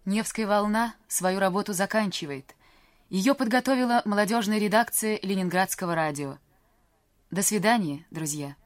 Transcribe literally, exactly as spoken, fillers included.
Невская волна свою работу заканчивает. Ее подготовила молодежная редакция Ленинградского радио. До свидания, друзья.